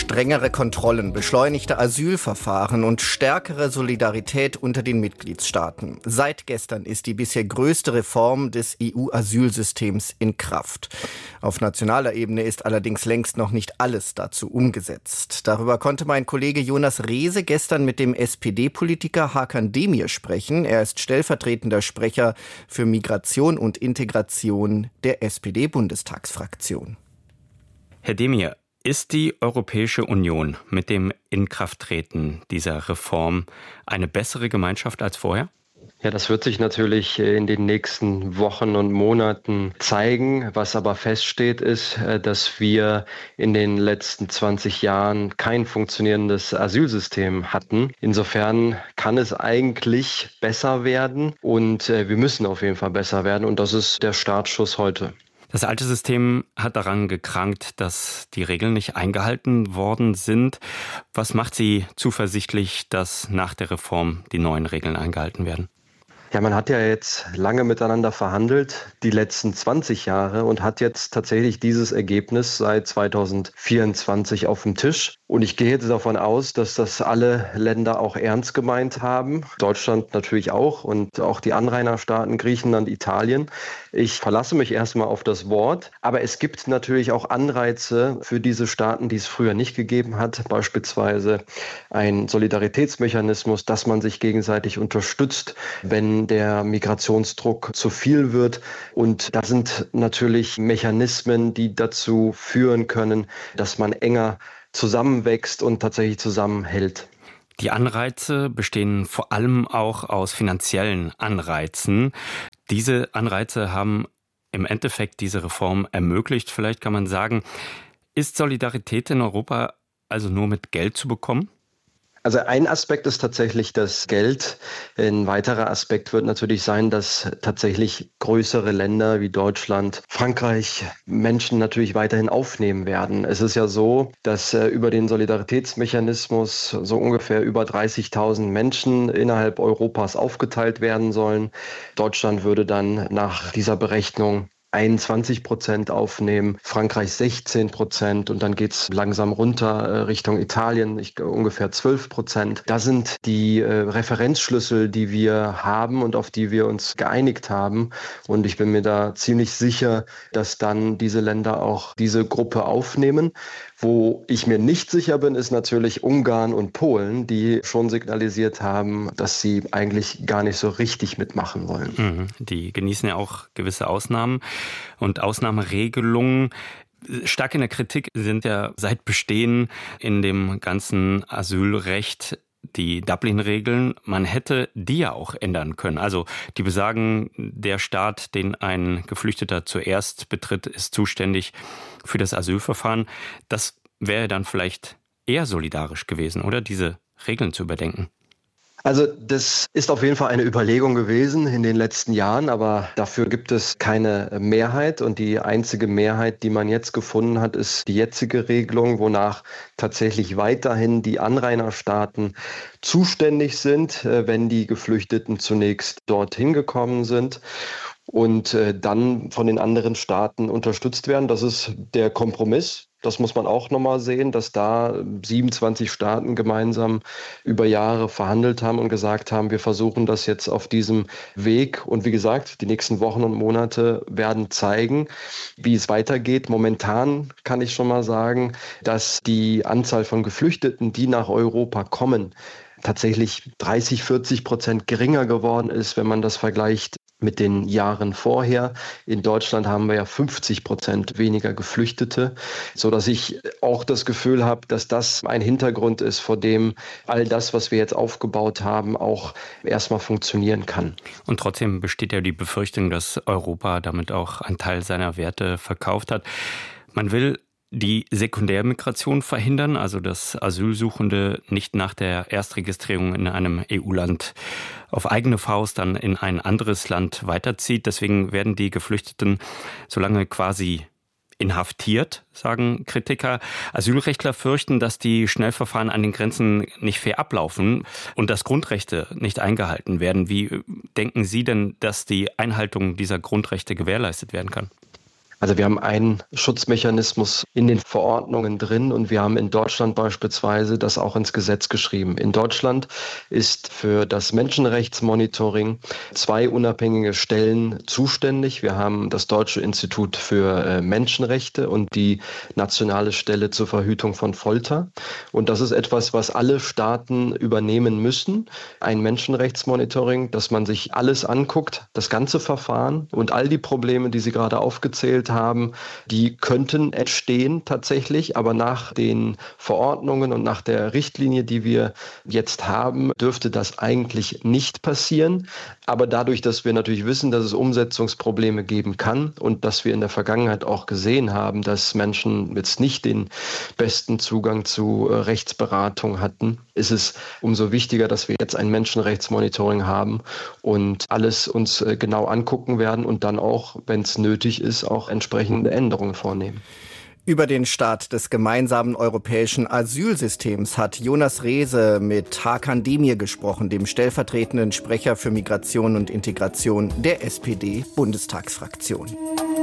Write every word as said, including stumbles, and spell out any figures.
Strengere Kontrollen, beschleunigte Asylverfahren und stärkere Solidarität unter den Mitgliedstaaten. Seit gestern ist die bisher größte Reform des E U-Asylsystems in Kraft. Auf nationaler Ebene ist allerdings längst noch nicht alles dazu umgesetzt. Darüber konnte mein Kollege Jonas Rehse gestern mit dem S P D-Politiker Hakan Demir sprechen. Er ist stellvertretender Sprecher für Migration und Integration der S P D-Bundestagsfraktion. Herr Demir, ist die Europäische Union mit dem Inkrafttreten dieser Reform eine bessere Gemeinschaft als vorher? Ja, das wird sich natürlich in den nächsten Wochen und Monaten zeigen. Was aber feststeht, ist, dass wir in den letzten zwanzig Jahren kein funktionierendes Asylsystem hatten. Insofern kann es eigentlich besser werden und wir müssen auf jeden Fall besser werden und das ist der Startschuss heute. Das alte System hat daran gekrankt, dass die Regeln nicht eingehalten worden sind. Was macht Sie zuversichtlich, dass nach der Reform die neuen Regeln eingehalten werden? Ja, man hat ja jetzt lange miteinander verhandelt, die letzten zwanzig Jahre und hat jetzt tatsächlich dieses Ergebnis seit zweitausendvierundzwanzig auf dem Tisch. Und ich gehe jetzt davon aus, dass das alle Länder auch ernst gemeint haben. Deutschland natürlich auch und auch die Anrainerstaaten, Griechenland, Italien. Ich verlasse mich erstmal auf das Wort. Aber es gibt natürlich auch Anreize für diese Staaten, die es früher nicht gegeben hat. Beispielsweise ein Solidaritätsmechanismus, dass man sich gegenseitig unterstützt, wenn der Migrationsdruck zu viel wird. Und da sind natürlich Mechanismen, die dazu führen können, dass man enger zusammenwächst und tatsächlich zusammenhält. Die Anreize bestehen vor allem auch aus finanziellen Anreizen. Diese Anreize haben im Endeffekt diese Reform ermöglicht. Vielleicht kann man sagen, ist Solidarität in Europa also nur mit Geld zu bekommen? Also ein Aspekt ist tatsächlich das Geld. Ein weiterer Aspekt wird natürlich sein, dass tatsächlich größere Länder wie Deutschland, Frankreich Menschen natürlich weiterhin aufnehmen werden. Es ist ja so, dass äh, über den Solidaritätsmechanismus so ungefähr über dreißigtausend Menschen innerhalb Europas aufgeteilt werden sollen. Deutschland würde dann nach dieser Berechnung einundzwanzig Prozent aufnehmen, Frankreich sechzehn Prozent und dann geht's langsam runter äh, Richtung Italien, ich, ungefähr zwölf Prozent. Das sind die äh, Referenzschlüssel, die wir haben und auf die wir uns geeinigt haben. Und ich bin mir da ziemlich sicher, dass dann diese Länder auch diese Gruppe aufnehmen. Wo ich mir nicht sicher bin, ist natürlich Ungarn und Polen, die schon signalisiert haben, dass sie eigentlich gar nicht so richtig mitmachen wollen. Mhm. Die genießen ja auch gewisse Ausnahmen und Ausnahmeregelungen. Stark in der Kritik sind ja seit Bestehen in dem ganzen Asylrecht die Dublin-Regeln. Man hätte die ja auch ändern können. Also die besagen, der Staat, den ein Geflüchteter zuerst betritt, ist zuständig für das Asylverfahren. Das wäre dann vielleicht eher solidarisch gewesen, oder? Diese Regeln zu überdenken. Also das ist auf jeden Fall eine Überlegung gewesen in den letzten Jahren, aber dafür gibt es keine Mehrheit und die einzige Mehrheit, die man jetzt gefunden hat, ist die jetzige Regelung, wonach tatsächlich weiterhin die Anrainerstaaten zuständig sind, wenn die Geflüchteten zunächst dorthin gekommen sind und dann von den anderen Staaten unterstützt werden. Das ist der Kompromiss. Das muss man auch nochmal sehen, dass da siebenundzwanzig Staaten gemeinsam über Jahre verhandelt haben und gesagt haben, wir versuchen das jetzt auf diesem Weg. Und wie gesagt, die nächsten Wochen und Monate werden zeigen, wie es weitergeht. Momentan kann ich schon mal sagen, dass die Anzahl von Geflüchteten, die nach Europa kommen, tatsächlich dreißig, vierzig Prozent geringer geworden ist, wenn man das vergleicht mit den Jahren vorher. In Deutschland haben wir ja fünfzig Prozent weniger Geflüchtete, sodass ich auch das Gefühl habe, dass das ein Hintergrund ist, vor dem all das, was wir jetzt aufgebaut haben, auch erstmal funktionieren kann. Und trotzdem besteht ja die Befürchtung, dass Europa damit auch einen Teil seiner Werte verkauft hat. Man will die Sekundärmigration verhindern, also dass Asylsuchende nicht nach der Erstregistrierung in einem E U-Land auf eigene Faust dann in ein anderes Land weiterzieht. Deswegen werden die Geflüchteten so lange quasi inhaftiert, sagen Kritiker. Asylrechtler fürchten, dass die Schnellverfahren an den Grenzen nicht fair ablaufen und dass Grundrechte nicht eingehalten werden. Wie denken Sie denn, dass die Einhaltung dieser Grundrechte gewährleistet werden kann? Also wir haben einen Schutzmechanismus in den Verordnungen drin und wir haben in Deutschland beispielsweise das auch ins Gesetz geschrieben. In Deutschland ist für das Menschenrechtsmonitoring zwei unabhängige Stellen zuständig. Wir haben das Deutsche Institut für Menschenrechte und die Nationale Stelle zur Verhütung von Folter. Und das ist etwas, was alle Staaten übernehmen müssen. Ein Menschenrechtsmonitoring, dass man sich alles anguckt, das ganze Verfahren und all die Probleme, die Sie gerade aufgezählt haben, die könnten entstehen tatsächlich, aber nach den Verordnungen und nach der Richtlinie, die wir jetzt haben, dürfte das eigentlich nicht passieren. Aber dadurch, dass wir natürlich wissen, dass es Umsetzungsprobleme geben kann und dass wir in der Vergangenheit auch gesehen haben, dass Menschen jetzt nicht den besten Zugang zu Rechtsberatung hatten, ist es umso wichtiger, dass wir jetzt ein Menschenrechtsmonitoring haben und alles uns genau angucken werden und dann auch, wenn es nötig ist, auch entsprechende Änderungen vornehmen. Über den Start des gemeinsamen europäischen Asylsystems hat Jonas Rehse mit Hakan Demir gesprochen, dem stellvertretenden Sprecher für Migration und Integration der S P D-Bundestagsfraktion.